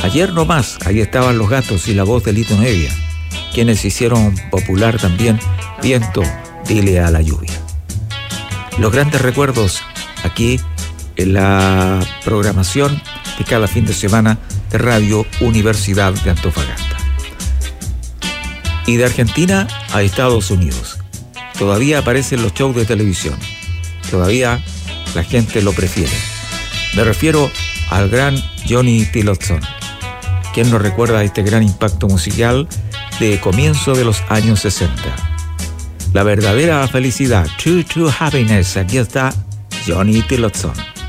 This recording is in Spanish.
Ayer nomás, ahí estaban Los Gatos y la voz de Lito Nevia, quienes hicieron popular también Viento, dile a la lluvia. Los grandes recuerdos aquí en la programación de cada fin de semana de Radio Universidad de Antofagasta. Y de Argentina a Estados Unidos. Todavía aparecen los shows de televisión. Todavía la gente lo prefiere. Me refiero al gran Johnny Tillotson. ¿Quién nos recuerda este gran impacto musical de comienzo de los años 60? La verdadera felicidad, true happiness. Aquí está Johnny Tillotson.